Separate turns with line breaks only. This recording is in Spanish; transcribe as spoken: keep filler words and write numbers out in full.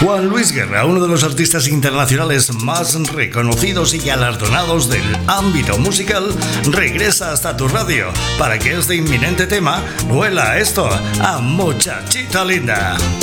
Juan Luis Guerra, uno de los artistas internacionales más reconocidos y galardonados del ámbito musical, regresa hasta tu radio para que este inminente tema huela esto a muchachita linda.